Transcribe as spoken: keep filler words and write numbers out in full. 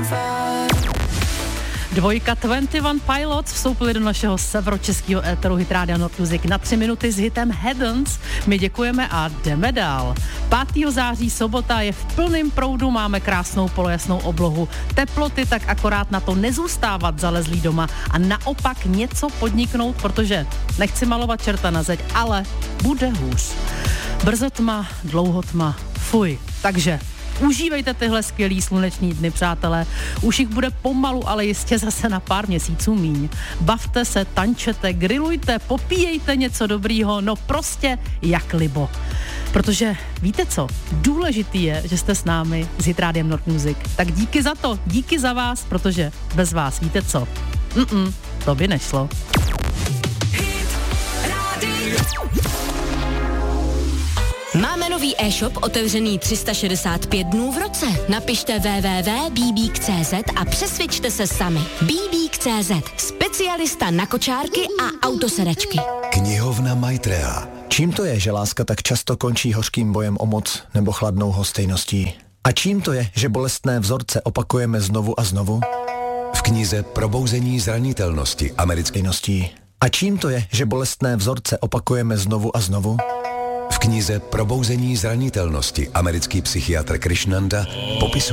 Dvojka dvacet jedna Pilots vstoupili do našeho severočeského éteru Hit Rádia Not Music na tři minuty s hitem Heavens. My děkujeme a jdeme dál. pátého září sobota je v plném proudu, máme krásnou polojasnou oblohu. Teploty, tak akorát na to nezůstávat zalezlý doma a naopak něco podniknout, protože nechci malovat čerta na zeď, ale bude hůř. Brzo tma, dlouho tma, fuj. Takže užívejte tyhle skvělý sluneční dny, přátelé. Už jich bude pomalu, ale jistě zase na pár měsíců míň. Bavte se, tančete, grillujte, popíjejte něco dobrýho, no prostě jak libo. Protože víte co? Důležitý je, že jste s námi s Hit Rádiem Not Music. Tak díky za to, díky za vás, protože bez vás víte co? Mm-mm, to by nešlo. Máme nový e-shop otevřený tři sta šedesát pět dnů v roce. Napište w w w tečka b b k tečka c z a přesvědčte se sami. b b k tečka c z, specialista na kočárky a autosedačky. Knihovna Maitreya. Čím to je, že láska tak často končí hořkým bojem o moc nebo chladnou hostejností? A čím to je, že bolestné vzorce opakujeme znovu a znovu? V knize Probouzení zranitelnosti americké. A čím to je, že bolestné vzorce opakujeme znovu a znovu? V knize Probouzení zranitelnosti americký psychiatr Krishnanda popisuje